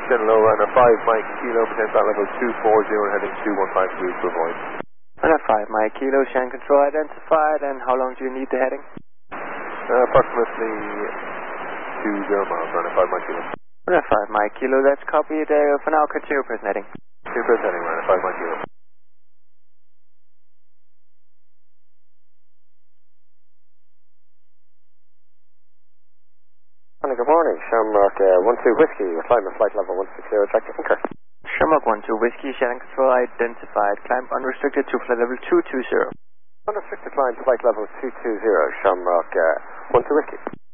descend low runner 5 Mike Kilo, pretend flight level 240, heading 215 degrees to avoid. Runner 5 Mike Kilo, Shannon Control identified, and how long do you need the heading? Approximately 20 miles, runner 5 Mike Kilo. Runner 5 Mike Kilo, that's copied. For now, continue present heading. Continue present heading, runner 5 Mike Kilo. Good morning, Shamrock 12 Whiskey, we're climbing flight level 160, track to Anchor. Shamrock 12 Whiskey, Shannon Control identified, climb unrestricted to flight level 220. Unrestricted climb to flight level 220, Shamrock 12 Whiskey.